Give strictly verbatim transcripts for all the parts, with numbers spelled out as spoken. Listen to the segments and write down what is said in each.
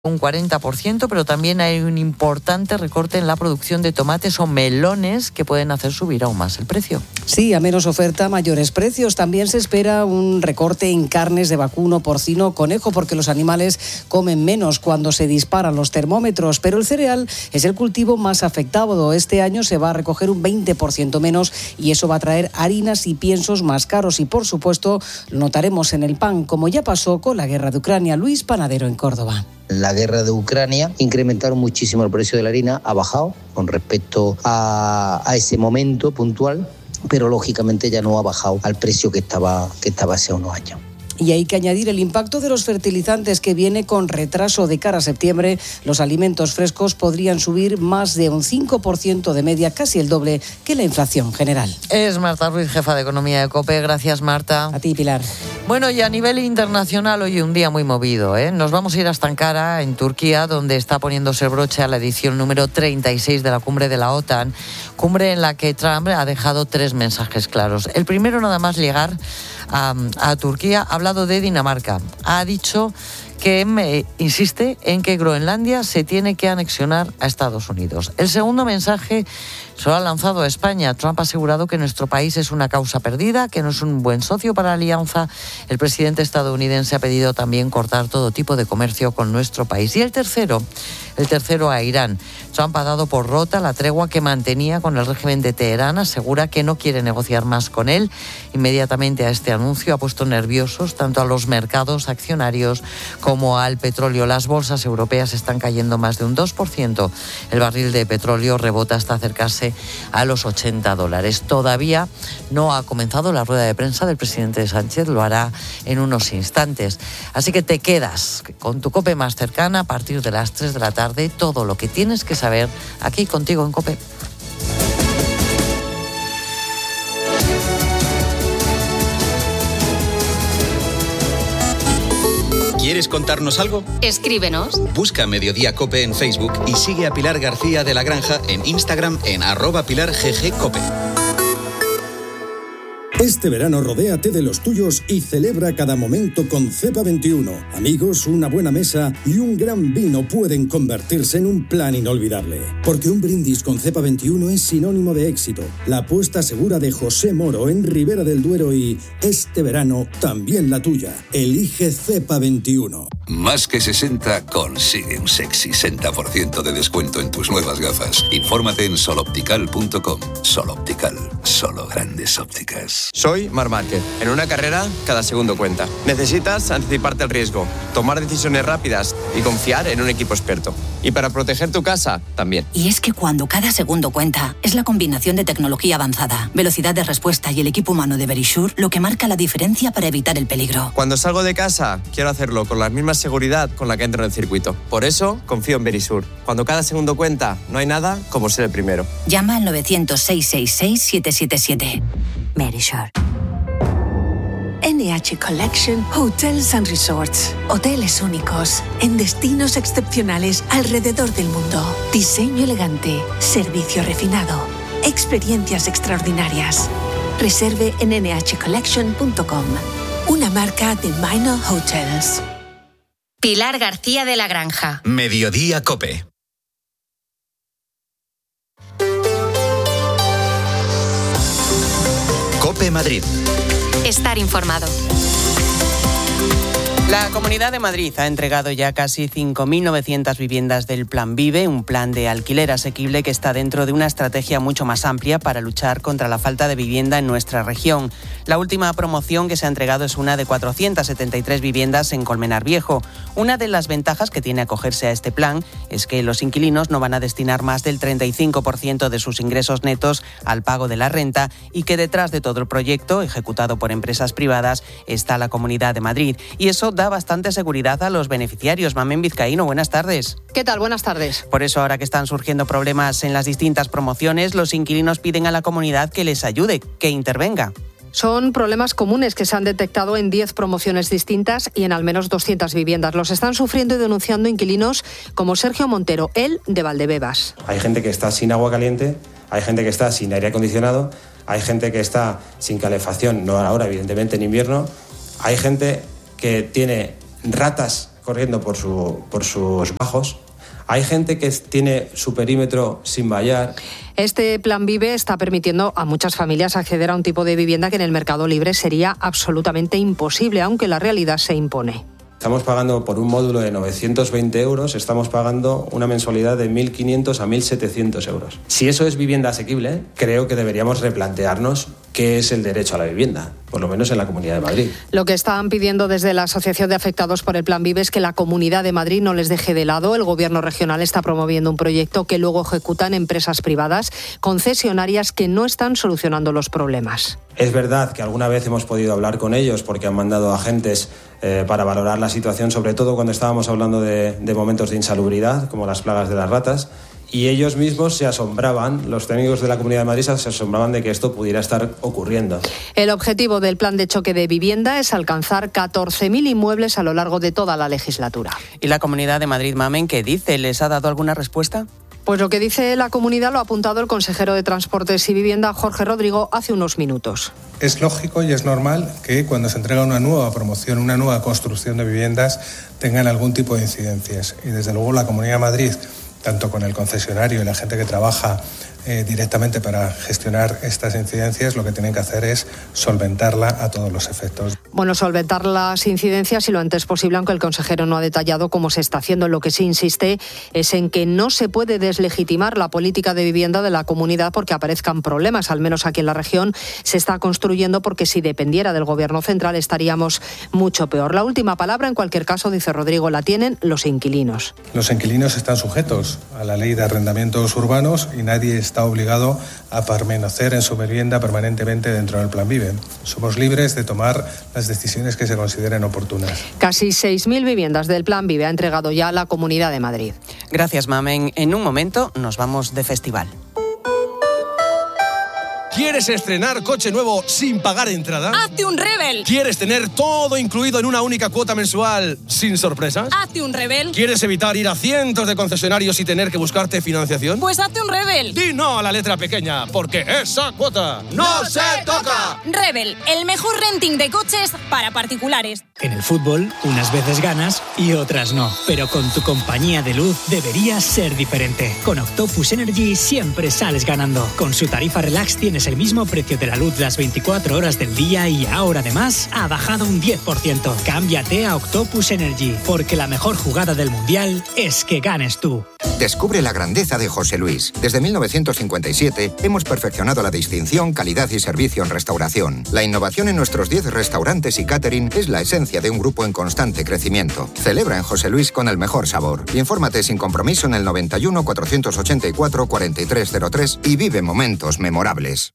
un cuarenta por ciento, pero también hay un importante recorte en la producción de tomates o melones que pueden hacer subir aún más el precio. Sí, a menos oferta, mayores precios. También se espera un recorte en carnes de vacuno, porcino, conejo, porque los animales comen menos cuando se disparan los termómetros. Pero el cereal es el cultivo más afectado. Este año se va a recoger un veinte por ciento menos y eso va a traer harinas y piensos más caros. Y, por supuesto, lo notaremos en el pan, como ya pasó con la guerra de Ucrania. Luis Panadero en Córdoba. La guerra de Ucrania incrementaron muchísimo el precio de la harina, ha bajado con respecto a, a ese momento puntual, pero lógicamente ya no ha bajado al precio que estaba, que estaba hace unos años. Y hay que añadir el impacto de los fertilizantes, que viene con retraso de cara a septiembre. Los alimentos frescos podrían subir más de un cinco por ciento de media, casi el doble que la inflación general. Es Marta Ruiz, jefa de Economía de COPE. Gracias, Marta. A ti, Pilar. Bueno, y a nivel internacional hoy un día muy movido, ¿eh? Nos vamos a ir hasta Ankara, en Turquía, donde está poniéndose el broche a la edición número treinta y seis de la cumbre de la OTAN, cumbre en la que Trump ha dejado tres mensajes claros. El primero, nada más llegar a, a Turquía, ha hablado de Dinamarca. Ha dicho que me insiste en que Groenlandia se tiene que anexionar a Estados Unidos. El segundo mensaje se lo ha lanzado a España. Trump ha asegurado que nuestro país es una causa perdida, que no es un buen socio para la alianza. El presidente estadounidense ha pedido también cortar todo tipo de comercio con nuestro país. Y el tercero, el tercero a Irán. Trump ha dado por rota la tregua que mantenía con el régimen de Teherán. Asegura que no quiere negociar más con él. Inmediatamente a este anuncio ha puesto nerviosos tanto a los mercados accionarios como al petróleo. Las bolsas europeas están cayendo más de un dos por ciento. El barril de petróleo rebota hasta acercarse a los ochenta dólares. Todavía no ha comenzado la rueda de prensa del presidente Sánchez, lo hará en unos instantes. Así que te quedas con tu COPE más cercana a partir de las tres de la tarde. Todo lo que tienes que saber aquí contigo en COPE. ¿Quieres contarnos algo? Escríbenos. Busca Mediodía COPE en Facebook y sigue a Pilar García de la Granja en Instagram en arroba Pilar G G COPE. Este verano rodéate de los tuyos y celebra cada momento con Cepa veintiuno. Amigos, una buena mesa y un gran vino pueden convertirse en un plan inolvidable. Porque un brindis con Cepa veintiuno es sinónimo de éxito. La apuesta segura de José Moro en Ribera del Duero y este verano también la tuya. Elige Cepa veintiuno. Más que sesenta consigue un sexy sesenta por ciento de descuento en tus nuevas gafas. Infórmate en soloptical punto com. Soloptical, solo grandes ópticas. Soy Marc Márquez. En una carrera, cada segundo cuenta. Necesitas anticiparte al riesgo, tomar decisiones rápidas y confiar en un equipo experto. Y para proteger tu casa, también. Y es que cuando cada segundo cuenta, es la combinación de tecnología avanzada, velocidad de respuesta y el equipo humano de Verisure lo que marca la diferencia para evitar el peligro. Cuando salgo de casa, quiero hacerlo con la misma seguridad con la que entro en el circuito. Por eso, confío en Verisure. Cuando cada segundo cuenta, no hay nada como ser el primero. Llama al novecientos, seiscientos sesenta y seis, siete siete siete. Verisure. N H Collection Hotels and Resorts. Hoteles únicos, en destinos excepcionales alrededor del mundo. Diseño elegante, servicio refinado, experiencias extraordinarias. Reserve en ene hache collection punto com. Una marca de Minor Hotels. Pilar García de la Granja. Mediodía COPE. COPE Madrid. Estar informado. La Comunidad de Madrid ha entregado ya casi cinco mil novecientas viviendas del Plan Vive, un plan de alquiler asequible que está dentro de una estrategia mucho más amplia para luchar contra la falta de vivienda en nuestra región. La última promoción que se ha entregado es una de cuatrocientas setenta y tres viviendas en Colmenar Viejo. Una de las ventajas que tiene acogerse a este plan es que los inquilinos no van a destinar más del treinta y cinco por ciento de sus ingresos netos al pago de la renta y que detrás de todo el proyecto, ejecutado por empresas privadas, está la Comunidad de Madrid. Y eso da bastante seguridad a los beneficiarios. Mamen Vizcaíno, buenas tardes. ¿Qué tal? Buenas tardes. Por eso, ahora que están surgiendo problemas en las distintas promociones, los inquilinos piden a la comunidad que les ayude, que intervenga. Son problemas comunes que se han detectado en diez promociones distintas y en al menos doscientas viviendas. Los están sufriendo y denunciando inquilinos como Sergio Montero, él de Valdebebas. Hay gente que está sin agua caliente, hay gente que está sin aire acondicionado, hay gente que está sin calefacción, no ahora evidentemente en invierno, hay gente que tiene ratas corriendo por, su, por sus bajos. Hay gente que tiene su perímetro sin vallar. Este Plan Vive está permitiendo a muchas familias acceder a un tipo de vivienda que en el mercado libre sería absolutamente imposible, aunque la realidad se impone. Estamos pagando por un módulo de novecientos veinte euros, estamos pagando una mensualidad de mil quinientos a mil setecientos euros. Si eso es vivienda asequible, creo que deberíamos replantearnos qué es el derecho a la vivienda, por lo menos en la Comunidad de Madrid. Lo que están pidiendo desde la Asociación de Afectados por el Plan Vive es que la Comunidad de Madrid no les deje de lado. El Gobierno regional está promoviendo un proyecto que luego ejecutan empresas privadas, concesionarias que no están solucionando los problemas. Es verdad que alguna vez hemos podido hablar con ellos porque han mandado agentes eh, para valorar la situación, sobre todo cuando estábamos hablando de, de momentos de insalubridad, como las plagas de las ratas. Y ellos mismos se asombraban, los técnicos de la Comunidad de Madrid se asombraban de que esto pudiera estar ocurriendo. El objetivo del plan de choque de vivienda es alcanzar catorce mil inmuebles a lo largo de toda la legislatura. ¿Y la Comunidad de Madrid, Mamen, qué dice? ¿Les ha dado alguna respuesta? Pues lo que dice la comunidad lo ha apuntado el consejero de Transportes y Vivienda, Jorge Rodrigo, hace unos minutos. Es lógico y es normal que cuando se entrega una nueva promoción, una nueva construcción de viviendas, tengan algún tipo de incidencias. Y desde luego la Comunidad de Madrid, tanto con el concesionario y la gente que trabaja eh, directamente para gestionar estas incidencias, lo que tienen que hacer es solventarla a todos los efectos. Bueno, solventar las incidencias y lo antes posible, aunque el consejero no ha detallado cómo se está haciendo. Lo que sí insiste es en que no se puede deslegitimar la política de vivienda de la comunidad porque aparezcan problemas. Al menos aquí en la región se está construyendo porque si dependiera del gobierno central estaríamos mucho peor. La última palabra, en cualquier caso, dice Rodrigo, la tienen los inquilinos. Los inquilinos están sujetos a la ley de arrendamientos urbanos y nadie está obligado a permanecer en su vivienda permanentemente dentro del Plan Vive. Somos libres de tomar las decisiones que se consideren oportunas. Casi seis mil viviendas del Plan Vive ha entregado ya la Comunidad de Madrid. Gracias, Mamen. En un momento nos vamos de festival. ¿Quieres estrenar coche nuevo sin pagar entrada? ¡Hazte un Rebel! ¿Quieres tener todo incluido en una única cuota mensual sin sorpresas? ¡Hazte un Rebel! ¿Quieres evitar ir a cientos de concesionarios y tener que buscarte financiación? Pues hazte un Rebel. Di no a la letra pequeña, porque esa cuota no se toca. Rebel, el mejor renting de coches para particulares. En el fútbol, unas veces ganas y otras no. Pero con tu compañía de luz deberías ser diferente. Con Octopus Energy siempre sales ganando. Con su tarifa Relax tienes el mismo precio de la luz las veinticuatro horas del día y ahora además ha bajado un diez por ciento. Cámbiate a Octopus Energy, porque la mejor jugada del Mundial es que ganes tú. Descubre la grandeza de José Luis. Desde mil novecientos cincuenta y siete hemos perfeccionado la distinción, calidad y servicio en restauración. La innovación en nuestros diez restaurantes y catering es la esencia de un grupo en constante crecimiento. Celebra en José Luis con el mejor sabor. Infórmate sin compromiso en el noventa y uno, cuatrocientos ochenta y cuatro, cuarenta y tres cero tres y vive momentos memorables.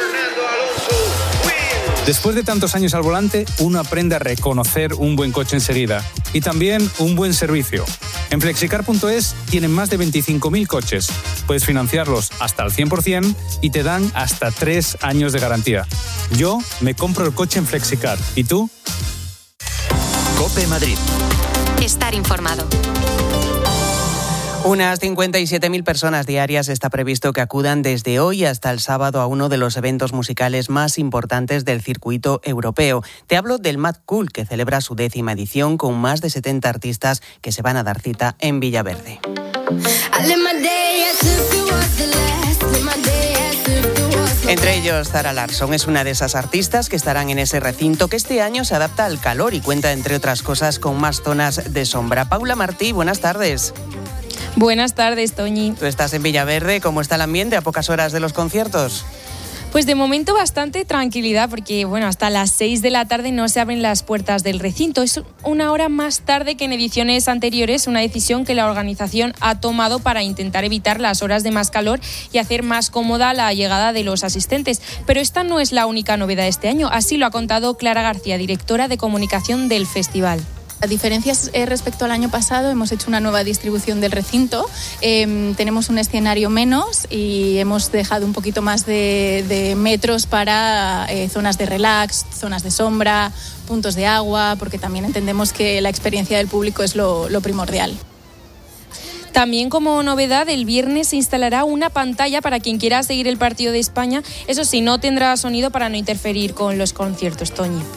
Después de tantos años al volante, uno aprende a reconocer un buen coche enseguida y también un buen servicio. En flexicar punto es tienen más de veinticinco mil coches. Puedes financiarlos hasta el cien por ciento y te dan hasta tres años de garantía. Yo me compro el coche en Flexicar. ¿Y tú? COPE Madrid. Estar informado. Unas cincuenta y siete mil personas diarias está previsto que acudan desde hoy hasta el sábado a uno de los eventos musicales más importantes del circuito europeo. Te hablo del Mad Cool, que celebra su décima edición con más de setenta artistas que se van a dar cita en Villaverde. Entre ellos, Zara Larsson es una de esas artistas que estarán en ese recinto que este año se adapta al calor y cuenta, entre otras cosas, con más zonas de sombra. Paula Martí, buenas tardes. Buenas tardes, Toñi. Tú estás en Villaverde, ¿cómo está el ambiente a pocas horas de los conciertos? Pues de momento bastante tranquilidad porque bueno, hasta las seis de la tarde no se abren las puertas del recinto. Es una hora más tarde que en ediciones anteriores, una decisión que la organización ha tomado para intentar evitar las horas de más calor y hacer más cómoda la llegada de los asistentes. Pero esta no es la única novedad de este año, así lo ha contado Clara García, directora de comunicación del festival. A diferencias eh, respecto al año pasado, hemos hecho una nueva distribución del recinto, eh, tenemos un escenario menos y hemos dejado un poquito más de, de metros para eh, zonas de relax, zonas de sombra, puntos de agua, porque también entendemos que la experiencia del público es lo, lo primordial. También como novedad, el viernes se instalará una pantalla para quien quiera seguir el partido de España. Eso sí, no tendrá sonido para no interferir con los conciertos, Toñi.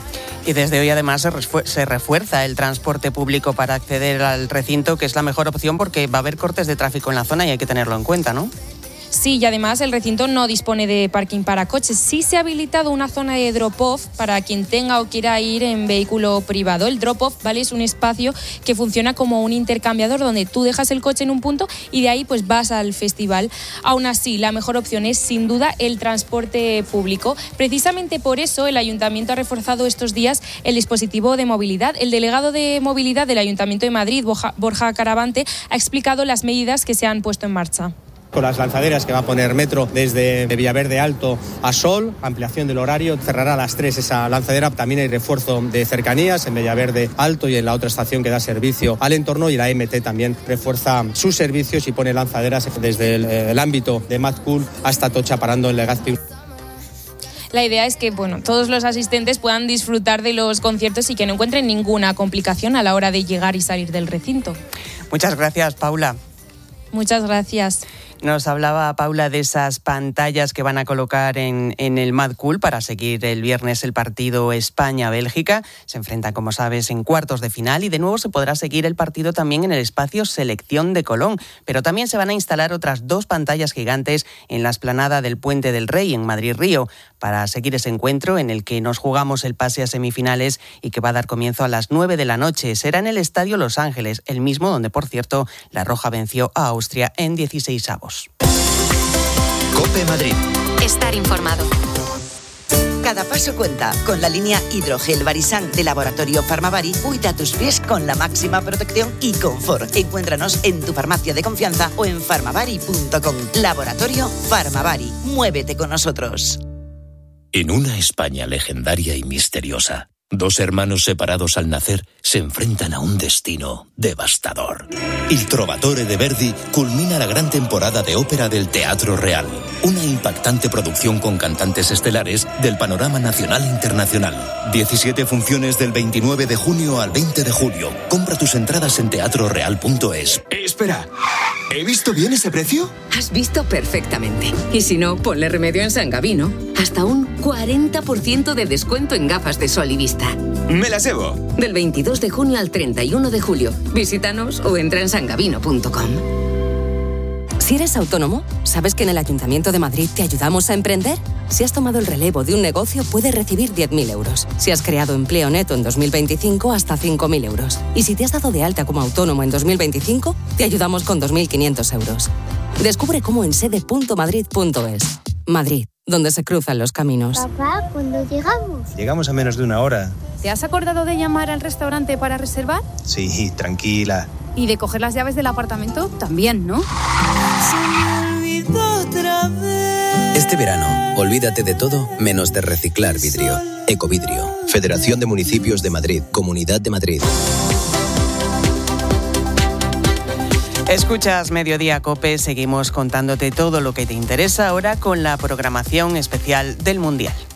Y desde hoy además se, refu- se refuerza el transporte público para acceder al recinto, que es la mejor opción porque va a haber cortes de tráfico en la zona y hay que tenerlo en cuenta, ¿no? Sí, y además el recinto no dispone de parking para coches. Sí se ha habilitado una zona de drop-off para quien tenga o quiera ir en vehículo privado. El drop-off, ¿vale?, es un espacio que funciona como un intercambiador donde tú dejas el coche en un punto y de ahí pues vas al festival. Aún así, la mejor opción es sin duda el transporte público. Precisamente por eso el Ayuntamiento ha reforzado estos días el dispositivo de movilidad. El delegado de movilidad del Ayuntamiento de Madrid, Borja, Borja Caravante, ha explicado las medidas que se han puesto en marcha. Con las lanzaderas que va a poner Metro desde Villaverde Alto a Sol, ampliación del horario, cerrará a las tres esa lanzadera. También hay refuerzo de cercanías en Villaverde Alto y en la otra estación que da servicio al entorno, y la M T también refuerza sus servicios y pone lanzaderas desde el, el ámbito de Mad Cool hasta Atocha, parando en Legazpi. La idea es que bueno, todos los asistentes puedan disfrutar de los conciertos y que no encuentren ninguna complicación a la hora de llegar y salir del recinto. Muchas gracias, Paula. Muchas gracias. Nos hablaba Paula de esas pantallas que van a colocar en, en el Mad Cool para seguir el viernes el partido España-Bélgica. Se enfrentan, como sabes, en cuartos de final y de nuevo se podrá seguir el partido también en el espacio Selección de Colón. Pero también se van a instalar otras dos pantallas gigantes en la explanada del Puente del Rey, en Madrid-Río, para seguir ese encuentro en el que nos jugamos el pase a semifinales y que va a dar comienzo a las nueve de la noche. Será en el Estadio Los Ángeles, el mismo donde, por cierto, la Roja venció a Austria en dieciseisavos. COPE Madrid. Estar informado. Cada paso cuenta. Con la línea Hidrogel Barisan de Laboratorio Farmavari, cuida tus pies con la máxima protección y confort. Encuéntranos en tu farmacia de confianza o en farmavari punto com. Laboratorio Farmavari. Muévete con nosotros. En una España legendaria y misteriosa, dos hermanos separados al nacer se enfrentan a un destino devastador. Il Trovatore de Verdi culmina la gran temporada de ópera del Teatro Real, una impactante producción con cantantes estelares del panorama nacional e internacional. diecisiete funciones del veintinueve de junio al veinte de julio. Compra tus entradas en teatro real punto es. Espera, ¿he visto bien ese precio? Has visto perfectamente. Y si no, ponle remedio en San Gabino. Hasta un cuarenta por ciento de descuento en gafas de sol y vista. Me las llevo. Del veintidós de junio al treinta y uno de julio. Visítanos o entra en sangabino punto com. Si eres autónomo, ¿sabes que en el Ayuntamiento de Madrid te ayudamos a emprender? Si has tomado el relevo de un negocio, puedes recibir diez mil euros. Si has creado empleo neto en dos mil veinticinco, hasta cinco mil euros. Y si te has dado de alta como autónomo en dos mil veinticinco, te ayudamos con dos mil quinientos euros. Descubre cómo en sede punto madrid punto es. Madrid, donde se cruzan los caminos. Papá, ¿cuándo llegamos? Llegamos a menos de una hora. ¿Te has acordado de llamar al restaurante para reservar? Sí, tranquila. ¿Y de coger las llaves del apartamento? También, ¿no? Este verano, olvídate de todo menos de reciclar vidrio. Ecovidrio, Federación de Municipios de Madrid, Comunidad de Madrid. Escuchas Mediodía COPE, seguimos contándote todo lo que te interesa ahora con la programación especial del Mundial.